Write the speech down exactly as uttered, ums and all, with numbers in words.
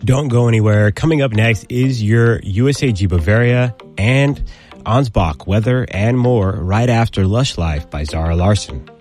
Don't go anywhere. Coming up next is your U S A G Bavaria and Ansbach, Weather, and more right after Lush Life by Zara Larsson.